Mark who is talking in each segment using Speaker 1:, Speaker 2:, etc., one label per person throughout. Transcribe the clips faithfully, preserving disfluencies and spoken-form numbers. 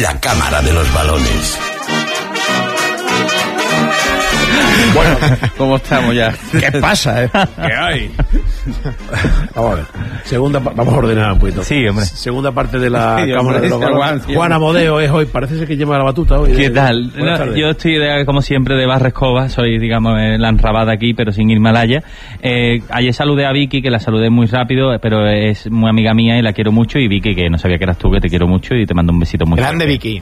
Speaker 1: La cámara de los balones.
Speaker 2: Bueno, ¿cómo estamos ya?
Speaker 3: ¿Qué pasa, eh?
Speaker 2: ¿Qué hay?
Speaker 4: Vamos a ver. Segunda, vamos a ordenar un poquito.
Speaker 3: Sí, hombre.
Speaker 4: Segunda parte de la
Speaker 2: Sí,
Speaker 4: cámara
Speaker 2: hombre,
Speaker 4: de los
Speaker 2: Juan,
Speaker 4: balones.
Speaker 2: sí,
Speaker 4: Juan Amodeo es hoy. Parece ser que lleva la batuta hoy.
Speaker 3: ¿Qué
Speaker 4: Eh,
Speaker 3: tal?
Speaker 4: buenas
Speaker 3: No,
Speaker 4: tardes.
Speaker 3: yo estoy, de, como siempre, de Barra Escoba. Soy, digamos, eh, la enrabada aquí, pero sin Himalaya. Eh, ayer saludé a Vicky, que la saludé muy rápido, pero es muy amiga mía y la quiero mucho. Y Vicky, que no sabía que eras tú, que te quiero mucho y te mando un besito muy
Speaker 5: Grande
Speaker 3: fuerte.
Speaker 5: Vicky.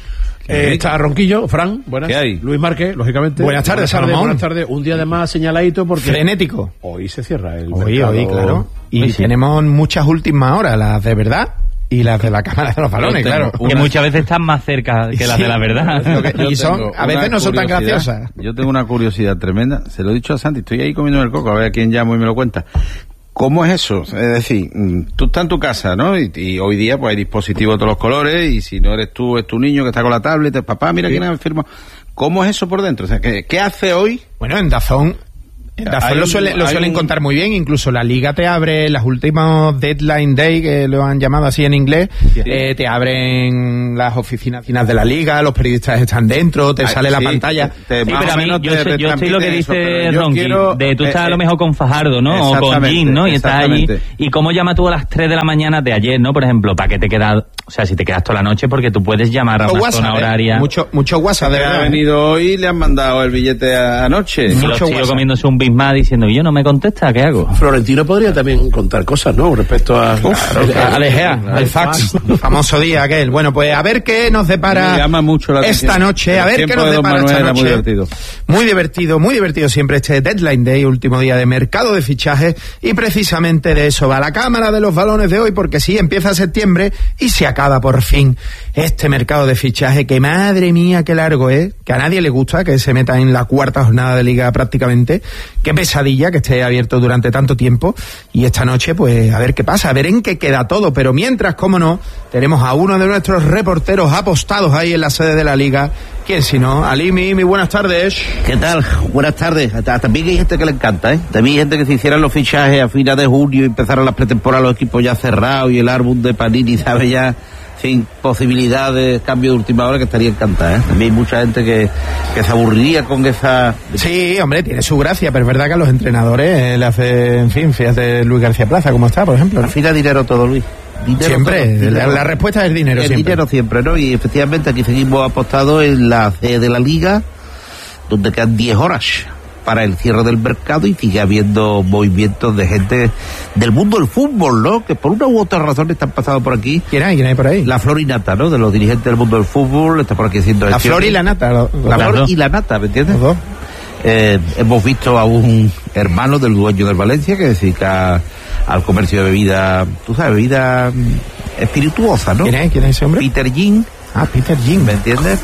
Speaker 4: Eh, está Ronquillo, Fran, buenas.
Speaker 2: ¿Qué hay?
Speaker 4: Luis Márquez, lógicamente.
Speaker 5: Buenas tardes, Salomón.
Speaker 4: Buenas tardes. Un día de más señaladito porque
Speaker 5: Frenético.
Speaker 4: hoy se cierra el
Speaker 5: Hoy,
Speaker 4: mercado.
Speaker 5: hoy, claro. Y
Speaker 3: Hoy sí.
Speaker 5: tenemos muchas últimas horas, las de verdad y las de la cámara de los balones,
Speaker 2: Yo tengo
Speaker 5: claro.
Speaker 2: una-
Speaker 3: Que muchas veces están más cerca que las de la verdad.
Speaker 5: Lo que-
Speaker 2: Yo
Speaker 5: y son,
Speaker 2: tengo
Speaker 5: a veces
Speaker 2: una
Speaker 5: no son tan
Speaker 2: curiosidad.
Speaker 5: graciosas.
Speaker 2: Yo tengo una curiosidad tremenda. Se lo he dicho a Santi. Estoy ahí comiendo el coco. A ver a quién llamo y me lo cuenta. ¿Cómo es eso? Es decir, mm, tú estás en tu casa, ¿no? Y, y hoy día pues hay dispositivos de todos los colores y si no eres tú, es tu niño que está con la tablet. Es, papá, mira quién ha firmado. ¿Cómo es eso por dentro? O sea, ¿qué, qué hace hoy?
Speaker 5: Bueno, en Dazón, en Dazón
Speaker 2: Hay
Speaker 5: lo,
Speaker 2: un-
Speaker 5: suele- lo
Speaker 2: hay
Speaker 5: suelen
Speaker 2: un-
Speaker 5: contar muy bien, incluso la liga te abre las últimos deadline day, que lo han llamado así en inglés, eh, te abren las oficinas de la liga, los periodistas están dentro, te
Speaker 2: Ay,
Speaker 5: sale la
Speaker 2: sí,
Speaker 5: pantalla.
Speaker 2: te- te-
Speaker 3: Sí,
Speaker 2: más
Speaker 3: pero
Speaker 2: o
Speaker 3: a mí,
Speaker 2: menos
Speaker 3: yo,
Speaker 2: te
Speaker 3: sé- yo estoy lo que
Speaker 2: retransmiten eso,
Speaker 3: dice
Speaker 2: pero yo
Speaker 3: Ronqui,
Speaker 2: quiero,
Speaker 3: de tú
Speaker 2: eh,
Speaker 3: estás a lo
Speaker 2: eh,
Speaker 3: mejor con Fajardo, ¿no? O con
Speaker 2: exactamente,
Speaker 3: Jim, ¿no? Y estás allí.
Speaker 2: exactamente.
Speaker 3: ¿Y cómo llamas tú a las tres de la mañana de ayer, no? Por ejemplo, ¿para qué te quedas? O sea, si te quedas toda la noche, porque tú puedes llamar a
Speaker 5: Mucho
Speaker 3: una
Speaker 5: WhatsApp,
Speaker 3: zona
Speaker 5: eh,
Speaker 3: horaria.
Speaker 5: mucho, mucho WhatsApp, de
Speaker 2: Que ha
Speaker 5: verdad.
Speaker 2: venido hoy y le han mandado el billete a- anoche.
Speaker 3: Y los
Speaker 5: mucho
Speaker 3: tíos
Speaker 5: WhatsApp.
Speaker 3: comiéndose un Big Mac diciendo, yo no me contesta, ¿qué hago?
Speaker 4: Florentino podría también contar cosas, ¿no? Respecto a...
Speaker 5: A- Al Egea, al fax, famoso día aquel. Bueno, pues a ver qué nos depara
Speaker 2: Me llama mucho la atención.
Speaker 5: esta noche, a
Speaker 2: El
Speaker 5: ver qué
Speaker 2: tiempo
Speaker 5: nos
Speaker 2: de Don
Speaker 5: depara
Speaker 2: Manuel
Speaker 5: esta
Speaker 2: era
Speaker 5: noche.
Speaker 2: muy divertido.
Speaker 5: Muy divertido, muy divertido siempre este Deadline Day, último día de mercado de fichajes, y precisamente de eso va la cámara de los balones de hoy, porque sí, empieza septiembre y se acaba por fin este mercado de fichaje, que madre mía, qué largo es, que a nadie le gusta que se meta en la cuarta jornada de liga prácticamente, qué pesadilla que esté abierto durante tanto tiempo, y esta noche pues a ver qué pasa, a ver en qué queda todo, pero mientras, cómo no, tenemos a uno de nuestros reporteros apostados ahí en la sede de la liga, ¿quién si no? Alimi, muy buenas tardes.
Speaker 6: ¿Qué tal? Buenas tardes. Hasta- También hay gente que le encanta, ¿eh? También hay gente que si hicieran los fichajes a finales de junio y empezaran las pretemporadas, los equipos ya cerrados y el álbum de Panini, ¿sabe? Ya sin posibilidad de cambio de última hora, que estaría encantada, ¿eh? También hay mucha gente que, que se aburriría con esa...
Speaker 5: Sí, hombre, tiene su gracia, pero es verdad que a los entrenadores eh, le hace, en fin, fíjate Luis García Plaza, ¿cómo está, por ejemplo? ¿no?
Speaker 6: Al final dinero todo, Luis. Dinero
Speaker 5: Siempre,
Speaker 6: todo,
Speaker 5: la,
Speaker 6: dinero.
Speaker 5: la respuesta es dinero
Speaker 6: el
Speaker 5: siempre.
Speaker 6: dinero siempre, ¿no? Y efectivamente aquí seguimos apostados en la sede de la liga, donde quedan diez horas para el cierre del mercado y sigue habiendo movimientos de gente del mundo del fútbol, ¿no? Que por una u otra razón están pasando por aquí.
Speaker 5: ¿Quién hay? ¿Quién hay por ahí?
Speaker 6: La flor y nata, ¿no? De los dirigentes del mundo del fútbol, está por aquí haciendo
Speaker 5: La
Speaker 6: gestiones.
Speaker 5: flor y la nata. lo- lo-
Speaker 6: La
Speaker 3: Las
Speaker 6: flor
Speaker 3: dos.
Speaker 6: y la nata, ¿me entiendes?
Speaker 5: los dos.
Speaker 6: Eh, hemos visto a un hermano del dueño del Valencia que se dedica al comercio de bebida, tú sabes, bebida mm, espirituosa, ¿no?
Speaker 5: ¿Quién es? ¿Quién es ese hombre?
Speaker 6: Peter Jin,
Speaker 5: Ah, Peter Jim.
Speaker 6: ¿me entiendes?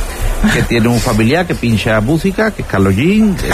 Speaker 6: Que tiene un familiar que pincha música, que es Carlos Jin, que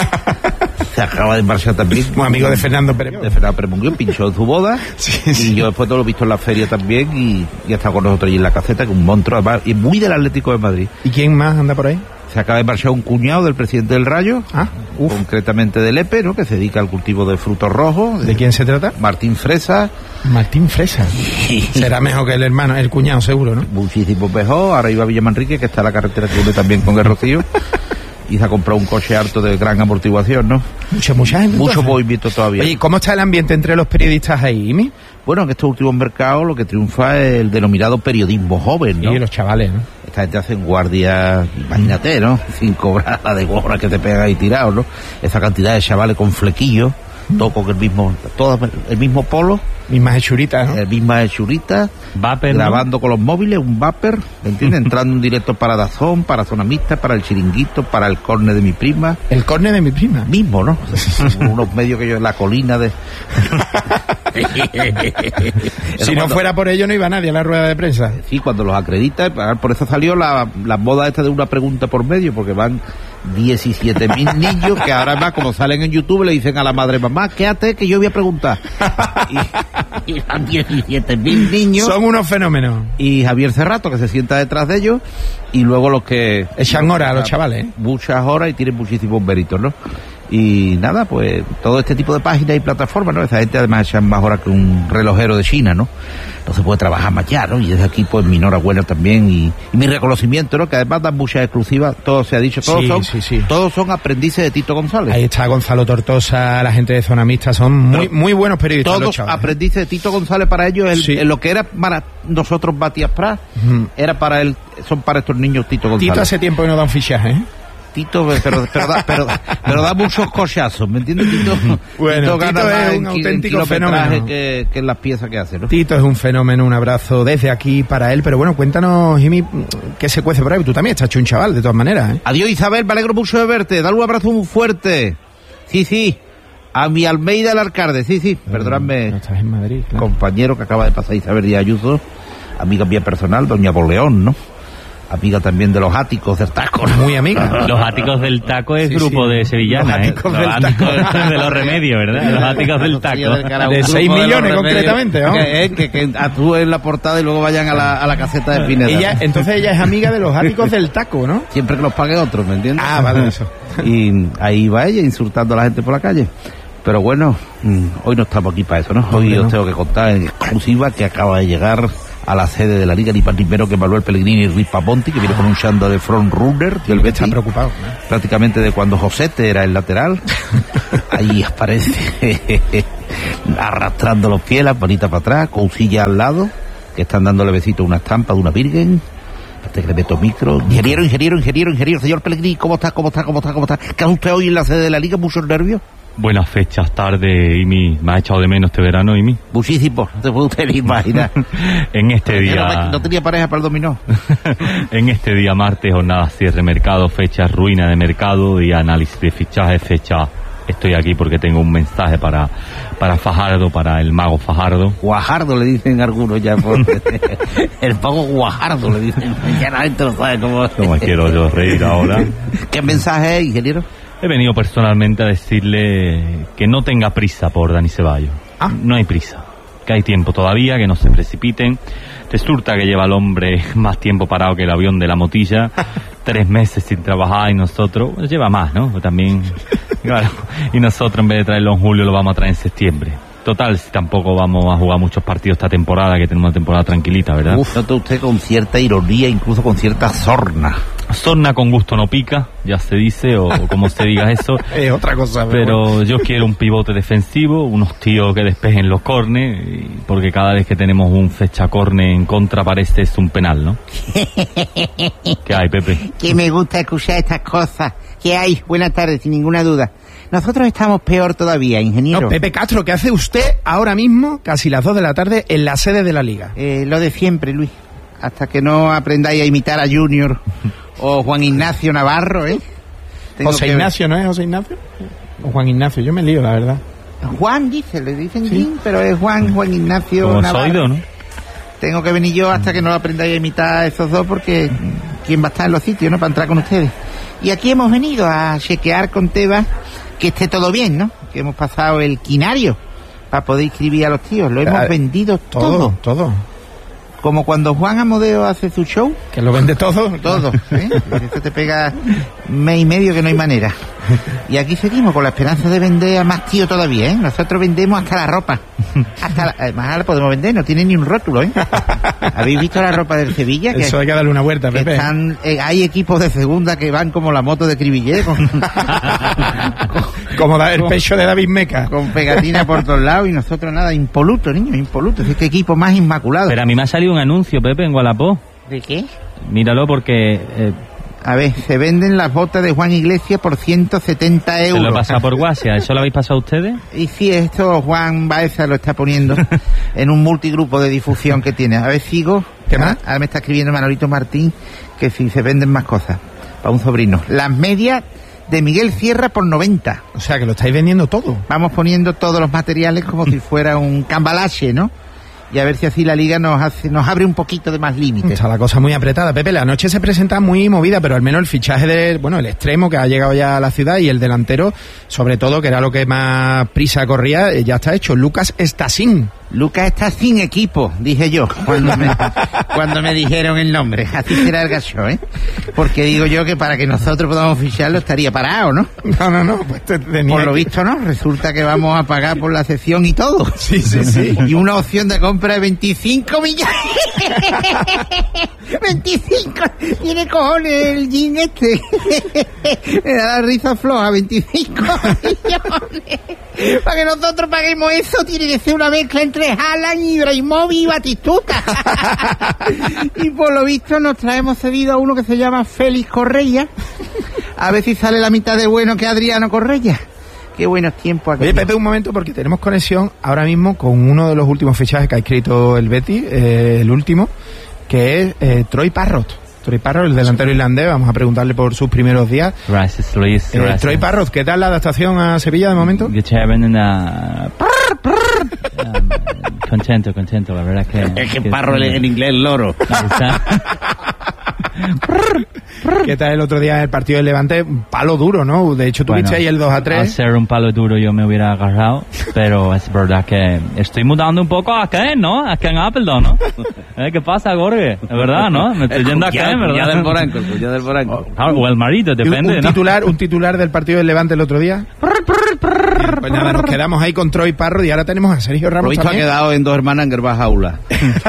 Speaker 6: se acaba de marchar también.
Speaker 5: Un amigo de Fernando Pérez.
Speaker 6: De Fernando Pérez Munguió, pinchó en su boda.
Speaker 5: Sí, sí.
Speaker 6: Y yo después todo lo he visto en la feria también y, y ha estado con nosotros allí en la caseta, que es un monstruo, además, y muy del Atlético de Madrid.
Speaker 5: ¿Y quién más anda por ahí?
Speaker 6: Se acaba de marchar un cuñado del presidente del Rayo,
Speaker 5: Ah, uf.
Speaker 6: concretamente de Lepe, ¿no? Que se dedica al cultivo de frutos rojos.
Speaker 5: ¿De quién se trata?
Speaker 6: Martín Fresa,
Speaker 5: Martín Fresa. Será mejor que el hermano, el cuñado seguro, ¿no?
Speaker 6: muchísimo mejor. Ahora iba a Villamanrique, que está en la carretera que une también con el Rocío, y se ha comprado un coche harto de gran amortiguación, ¿no?
Speaker 5: Mucha, mucha gente.
Speaker 6: Mucho
Speaker 5: entonces.
Speaker 6: movimiento todavía.
Speaker 5: Oye, ¿cómo está el ambiente entre los periodistas ahí, Imi?
Speaker 6: Bueno, en estos últimos mercados lo que triunfa es el denominado periodismo joven, ¿no?
Speaker 5: Y los chavales, ¿no?
Speaker 6: Esta gente hacen guardia, imagínate, ¿no? Sin cobrar la de gorra que te pegan ahí tirado, ¿no? Esa cantidad de chavales con flequillos, todo con el mismo, todo el mismo polo,
Speaker 5: Mismas hechuritas, ¿no?
Speaker 6: el misma hechurita,
Speaker 3: Vapor, ¿no?
Speaker 6: grabando con los móviles, un vapor, ¿me entiendes? Entrando en directo para Dazón, para Zona Mixta, para el Chiringuito, para el Corne de mi prima,
Speaker 5: El córner de mi prima.
Speaker 6: mismo, ¿no? Unos medios que yo, la colina de...
Speaker 5: Si no fuera por ello no iba nadie a la rueda de prensa.
Speaker 6: Sí, cuando los acredita, por eso salió la, la moda esta de una pregunta por medio, porque van diecisiete mil niños que ahora más, como salen en YouTube, le dicen a la madre, mamá, quédate que yo voy a preguntar. Y, y van diecisiete mil niños.
Speaker 5: Son unos fenómenos.
Speaker 6: Y Javier Cerrato, que se sienta detrás de ellos, y luego los que...
Speaker 5: Echan horas a los chavales, ¿eh?
Speaker 6: Muchas horas y tienen muchísimos méritos, ¿no? Y nada, pues todo este tipo de páginas y plataformas, ¿no? Esa gente además es más hora que un relojero de China, ¿no? No se puede trabajar más ya, ¿no? Y desde aquí, pues, mi enhorabuena también y, y mi reconocimiento, ¿no? Que además dan muchas exclusivas, todo se ha dicho, todos
Speaker 5: Sí,
Speaker 6: son
Speaker 5: sí, sí.
Speaker 6: todos son aprendices de Tito González.
Speaker 5: Ahí está Gonzalo Tortosa, la gente de Zona Mixta, son muy, muy buenos periodistas. los
Speaker 6: Todos
Speaker 5: chavales, ¿eh?
Speaker 6: aprendices de Tito González para ellos, el,
Speaker 5: Sí.
Speaker 6: el- lo que era para nosotros Matías Prat,
Speaker 5: Ujú.
Speaker 6: era para él, son para estos niños Tito González.
Speaker 5: Tito hace tiempo que no da un fichaje, ¿eh?
Speaker 6: Tito, pero, pero, da, pero, pero da muchos cochazos, ¿me entiendes, Tito?
Speaker 5: Bueno,
Speaker 6: Tito gana
Speaker 5: Tito es
Speaker 6: más
Speaker 5: un
Speaker 6: en ki- en
Speaker 5: auténtico
Speaker 6: kilometraje
Speaker 5: fenómeno.
Speaker 6: que, que en las piezas que hace, ¿no?
Speaker 5: Tito es un fenómeno, un abrazo desde aquí para él. Pero bueno, cuéntanos, Jimmy, qué se cuece por ahí. Tú también estás hecho un chaval, de todas maneras, ¿eh?
Speaker 6: Adiós, Isabel, me alegro mucho de verte. Dale un abrazo muy fuerte. Sí, sí. A mi Almeida el alcalde, sí, sí. Perdóname,
Speaker 5: No estás en Madrid, claro.
Speaker 6: compañero que acaba de pasar Isabel Díaz Ayuso, amiga mía personal, doña Boleón, ¿no? Amiga también de los áticos del taco, ¿no?
Speaker 5: Muy amiga.
Speaker 3: Los áticos del taco es
Speaker 5: Sí,
Speaker 3: grupo
Speaker 5: sí.
Speaker 3: de sevillana,
Speaker 5: Los
Speaker 3: ¿eh?
Speaker 5: áticos
Speaker 3: Los
Speaker 5: del
Speaker 3: áticos
Speaker 5: taco.
Speaker 3: de los remedios, ¿verdad? Los áticos del taco.
Speaker 5: De seis millones, concretamente, ¿no?
Speaker 6: Que, eh, que, que actúen en la portada y luego vayan a la, a la caseta de Pineda.
Speaker 5: Ella, entonces ella es amiga de los áticos del taco, ¿no?
Speaker 6: Siempre que los pague otro, ¿me entiendes?
Speaker 5: Ah, vale, eso.
Speaker 6: Y ahí va ella insultando a la gente por la calle. Pero bueno, mm, hoy no estamos aquí para eso, ¿no? Hoy
Speaker 5: Hombre,
Speaker 6: os
Speaker 5: no.
Speaker 6: tengo que contar en exclusiva que acaba de llegar a la sede de la Liga, ni más ni menos que Manuel Pellegrini y Ruiz Paponti, que viene con un chándal de front runner del
Speaker 5: Está
Speaker 6: Betis,
Speaker 5: preocupado, ¿no?
Speaker 6: prácticamente de cuando Josete era el lateral. Ahí aparece arrastrando los pies, las manitas para atrás, con silla al lado, que están dándole besito a una estampa de una virgen. Este que le meto micro. Ingeniero, ingeniero, ingeniero, ingeniero. Señor Pellegrini, ¿cómo está, cómo está, cómo está, cómo está? ¿Qué hace usted hoy en la sede de la Liga? ¿Muchos nervios?
Speaker 3: Buenas fechas, tarde, Imi. Me ha echado de menos este verano, Imi.
Speaker 6: Muchísimo, no te puede usted ni imaginar.
Speaker 3: En este
Speaker 6: Yo
Speaker 3: día...
Speaker 6: No, no tenía pareja para el dominó.
Speaker 3: En este día martes, jornada cierre mercado, fecha ruina de mercado y análisis de fichaje, fecha. Estoy aquí porque tengo un mensaje para, para Fajardo, para el mago Fajardo.
Speaker 6: Guajardo le dicen algunos ya. Por... el pago Guajardo le dicen. Ya la gente lo sabe cómo.
Speaker 3: No me quiero yo reír ahora.
Speaker 6: ¿Qué mensaje es, ingeniero?
Speaker 3: He venido personalmente a decirle que no tenga prisa por Dani Ceballos.
Speaker 5: Ah.
Speaker 3: No hay prisa, que hay tiempo todavía, que no se precipiten. Resulta que lleva el hombre más tiempo parado que el avión de la motilla, tres meses sin trabajar, y nosotros, pues lleva más, ¿no? También, claro, y nosotros en vez de traerlo en julio lo vamos a traer en septiembre. Total, si tampoco vamos a jugar muchos partidos esta temporada, que tenemos una temporada tranquilita, ¿verdad?
Speaker 6: Uf, nota usted con cierta ironía, incluso con cierta sorna.
Speaker 3: Sorna con gusto no pica, ya se dice, o, o como se diga eso.
Speaker 5: Es otra cosa,
Speaker 3: Pero yo quiero un pivote defensivo, unos tíos que despejen los cornes, y- porque cada vez que tenemos un fecha corne en contra parece es un penal, ¿no? ¿Qué hay, Pepe?
Speaker 7: Que me gusta escuchar estas cosas. ¿Qué hay? Buenas tardes, sin ninguna duda. Nosotros estamos peor todavía, ingeniero.
Speaker 5: No, Pepe Castro, ¿qué hace usted ahora mismo, casi las dos de la tarde, en la sede de la Liga?
Speaker 7: Eh, lo de siempre, Luis. Hasta que no aprendáis a imitar a Junior o Juan Ignacio Navarro, ¿eh? Tengo
Speaker 5: José
Speaker 7: que-
Speaker 5: Ignacio, ¿no es José Ignacio? O Juan Ignacio, yo me lío, la verdad.
Speaker 7: Juan dice, le dicen Jim, pero es Juan, Juan Ignacio
Speaker 3: Como
Speaker 7: Navarro.
Speaker 3: soido, ¿no?
Speaker 7: Tengo que venir yo hasta que no aprendáis a imitar a esos dos, porque quién va a estar en los sitios, ¿no? Para entrar con ustedes. Y aquí hemos venido a chequear con Tebas que esté todo bien, ¿no? Que hemos pasado el quinario para poder inscribir a los tíos. Lo hemos
Speaker 5: Ah,
Speaker 7: vendido todo.
Speaker 5: Todo, todo.
Speaker 7: Como cuando Juan Amodeo hace su show.
Speaker 5: Que lo vende todo.
Speaker 7: Todo, ¿eh? Eso te pega mes y medio que no hay manera. Y aquí seguimos con la esperanza de vender a más tío todavía, ¿eh? Nosotros vendemos hasta la ropa. Hasta la, además ahora la podemos vender, no tiene ni un rótulo, ¿eh? ¿Habéis visto la ropa del Sevilla? Que,
Speaker 5: Eso hay que darle una vuelta,
Speaker 7: que
Speaker 5: Pepe.
Speaker 7: están, eh, hay equipos de segunda que van como la moto de Cribillé, con,
Speaker 5: Como da el pecho de David Meca.
Speaker 7: con pegatina por todos lados, y nosotros nada, impoluto, niños, impoluto. Es este equipo más inmaculado.
Speaker 3: Pero a mí me ha salido un anuncio, Pepe, en Wallapop.
Speaker 7: ¿De qué?
Speaker 3: Míralo porque eh,
Speaker 7: A ver, se venden las botas de Juan Iglesias por ciento setenta
Speaker 3: se
Speaker 7: euros.
Speaker 3: lo he pasado por WhatsApp. ¿Eso lo habéis pasado ustedes?
Speaker 7: Y sí, esto Juan Baeza lo está poniendo en un multigrupo de difusión que tiene. A ver, sigo.
Speaker 5: ¿Qué más?
Speaker 7: Ahora me está escribiendo Manolito Martín que si se venden más cosas para un sobrino. Las medias de Miguel Sierra por noventa.
Speaker 5: O sea, que lo estáis vendiendo todo.
Speaker 7: Vamos poniendo todos los materiales como si fuera un cambalache, ¿no? Y a ver si así la liga nos hace, nos abre un poquito de más límites.
Speaker 5: Está la cosa muy apretada. Pepe, la noche se presenta muy movida, pero al menos el fichaje del, bueno, el extremo que ha llegado ya a la ciudad y el delantero, sobre todo, que era lo que más prisa corría, eh, ya está hecho. Lucas Stassin.
Speaker 7: Lucas está sin equipo, dije yo, cuando me, cuando me dijeron el nombre. Así será el gacho, ¿eh? Porque digo yo que para que nosotros podamos ficharlo estaría parado, ¿no?
Speaker 5: No, no, no, pues te tenía
Speaker 7: Por lo
Speaker 5: que-
Speaker 7: visto, ¿no? Resulta que vamos a pagar por la sección y todo.
Speaker 5: Sí, sí, sí.
Speaker 7: Y una opción de compra de veinticinco millones. veinticinco. Tiene cojones el jean este. Me da la risa floja, veinticinco millones. Para que nosotros paguemos eso tiene que ser una mezcla entre Haaland, Ibrahimovic y Batistuta. Y por lo visto nos traemos cedido a uno que se llama Félix Correia. A ver si sale la mitad de bueno que Adriano Correia. Qué buenos tiempos aquí.
Speaker 5: Oye, Pepe, un momento, porque tenemos conexión ahora mismo con uno de los últimos fichajes que ha escrito el Betis, eh, el último, que es eh, Troy Parrott. Troy Parrott, el delantero irlandés, vamos a preguntarle por sus primeros días.
Speaker 3: Gracias, Luis.
Speaker 5: Eh,
Speaker 3: gracias.
Speaker 5: Troy Parrott, ¿qué tal la adaptación a Sevilla de momento?
Speaker 3: Qué chévere, una... Um, contento, contento, la verdad que...
Speaker 6: Es que parro en, en inglés loro.
Speaker 3: Está-
Speaker 5: ¿Qué tal el otro día en el partido del Levante? Un palo duro, ¿no? De hecho, tuviste
Speaker 3: Bueno,
Speaker 5: ahí el dos a
Speaker 3: Al
Speaker 5: tres.
Speaker 3: ser un palo duro yo me hubiera agarrado, pero es verdad que estoy mudando un poco a Ken, ¿no? A Ken Appleton, ¿no? ¿Eh? ¿Qué pasa, Jorge? Es verdad, ¿no? Me estoy yendo a
Speaker 6: cuñado,
Speaker 3: Ken,
Speaker 6: cuñado del
Speaker 3: ¿verdad?
Speaker 6: Poranco, el cuñado del Poranco.
Speaker 3: Ah, o el marido,
Speaker 5: un,
Speaker 3: depende,
Speaker 5: un
Speaker 3: ¿no?
Speaker 5: titular, un titular del partido del Levante el otro día. Pues nada, nos quedamos ahí con Troy Parrott y ahora tenemos a Sergio
Speaker 6: Lo
Speaker 5: Ramos
Speaker 6: visto ha
Speaker 5: también.
Speaker 6: quedado en dos hermanas en Gervás Jaula.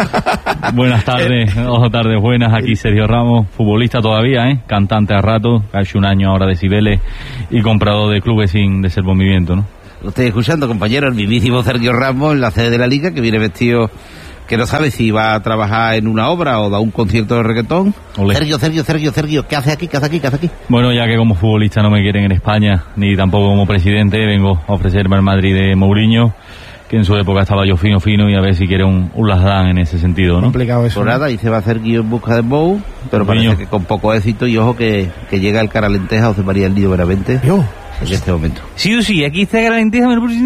Speaker 3: Buenas tardes, o tardes buenas, aquí Sergio Ramos, futbolista todavía, ¿eh? Cantante a rato, ha hecho un año ahora de Cibeles y comprador de clubes sin de ser movimiento, ¿no?
Speaker 6: Lo estoy escuchando, compañero, el mismísimo Sergio Ramos en la sede de la Liga, que viene vestido, que no sabe si va a trabajar en una obra o da un concierto de reggaetón.
Speaker 3: Olé.
Speaker 6: Sergio, Sergio, Sergio, Sergio, ¿qué hace aquí? ¿Qué hace aquí? ¿Qué hace aquí?
Speaker 3: Bueno, ya que como futbolista no me quieren en España, ni tampoco como presidente, vengo a ofrecerme al Madrid de Mourinho, que en su época estaba yo fino fino, y a ver si quiere un, un Lasdan en ese sentido, ¿no?
Speaker 5: Complicado eso.
Speaker 6: Por
Speaker 5: ¿no?
Speaker 6: nada, y se va a hacer guío en busca de Bou, pero
Speaker 3: Coño.
Speaker 6: parece que con poco éxito, y ojo que, que llega el cara lenteja José María el Nido Benavente
Speaker 5: Yo.
Speaker 6: en este momento.
Speaker 3: Sí o sí, aquí está la lenteja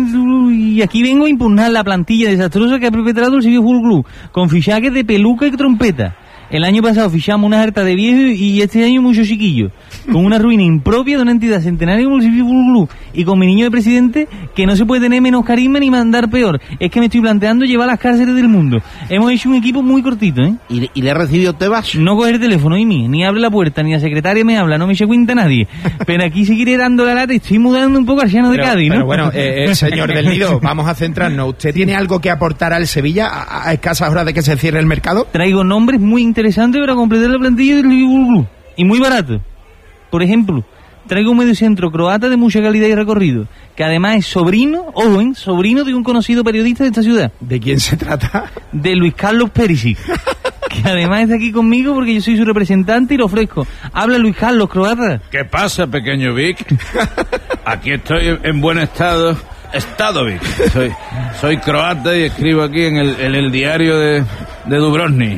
Speaker 3: y aquí vengo a impugnar la plantilla desastrosa que ha perpetrado el Sevilla Fútbol Club, con fichajes de peluca y trompeta. El año pasado fichamos una harta de viejos y este año muchos chiquillos, con una ruina impropia de una entidad centenaria como el Sevilla Fútbol Club, y con mi niño de presidente, que no se puede tener menos carisma ni mandar peor. Es que me estoy planteando llevar a las cárceles del mundo. Hemos hecho un equipo muy cortito, ¿eh?
Speaker 6: ¿Y, y le ha recibido Tebas?
Speaker 3: No coger el teléfono, y mí, ni abre la puerta, ni la secretaria me habla, no me se cuenta nadie. Pero aquí seguiré dando la lata y estoy mudando un poco al llano de
Speaker 5: Pero,
Speaker 3: Cádiz, ¿no?
Speaker 5: pero bueno, eh, eh, señor del Nido, vamos a centrarnos. ¿Usted tiene algo que aportar al Sevilla a, a escasas horas de que se cierre el mercado?
Speaker 3: Traigo nombres muy interesantes para completar la plantilla del Liverpool Club. Y muy barato. Por ejemplo, traigo un mediocentro croata de mucha calidad y recorrido, que además es sobrino, ojo, ¿eh? sobrino de un conocido periodista de esta ciudad,
Speaker 5: ¿De quién se trata?
Speaker 3: de Luis Carlos Perisic, que además está aquí conmigo porque yo soy su representante y lo ofrezco. Habla Luis Carlos, croata.
Speaker 2: ¿Qué pasa, pequeño Vic? Aquí estoy en buen estado. Estado, Vic. Soy, soy croata y escribo aquí en el, en el diario de, de Dubrovnik.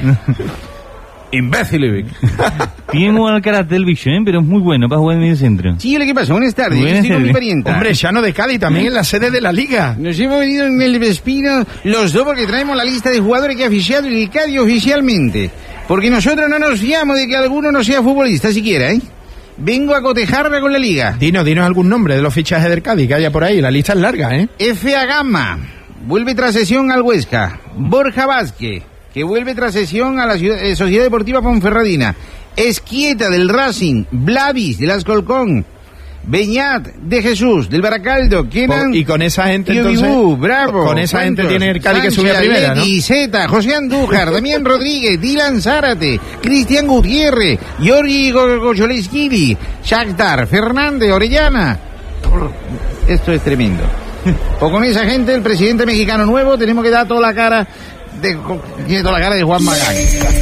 Speaker 2: Imbécil, Vic.
Speaker 3: Tiene muy mal carácter el bicho, ¿eh? Pero es muy bueno para jugar en medio centro.
Speaker 6: Sí, ¿qué pasa? Buenas tardes,
Speaker 3: Buenas
Speaker 6: yo soy con mi
Speaker 3: tardes.
Speaker 6: parienta.
Speaker 5: Hombre, Llano de Cádiz, también en la sede de la Liga.
Speaker 6: Nos hemos venido en el Vespino los dos porque traemos la lista de jugadores que ha fichado el Cádiz oficialmente. Porque nosotros no nos fiamos de que alguno no sea futbolista siquiera, ¿eh? Vengo a cotejarla con la Liga.
Speaker 5: Dinos, dinos algún nombre de los fichajes del Cádiz que haya por ahí. La lista es larga, ¿eh?
Speaker 6: F A Gama, vuelve tras sesión al Huesca. Borja Vázquez, que vuelve tras sesión a la ciudad- eh, Sociedad Deportiva Ponferradina. Esquieta del Racing, Blavis del Ascolcón, Beñat de Jesús del Baracaldo, Kenan...
Speaker 5: Y con esa gente,
Speaker 6: Tío
Speaker 5: entonces...
Speaker 6: Bibú, bravo.
Speaker 5: Con esa gente
Speaker 6: ¿Cuántos?
Speaker 5: tiene el Cádiz que
Speaker 6: Sánchez,
Speaker 5: subir a primera, ¿no?
Speaker 6: Atleti, Zeta, José Andújar, Damián Rodríguez, Dylan Zárate, Cristian Gutiérrez, Giorgi Gocholeschiri, Shakhtar, Fernández, Orellana. Esto es tremendo. O con esa gente, el presidente mexicano nuevo, tenemos que dar toda la cara de, tiene toda la cara de Juan Magán.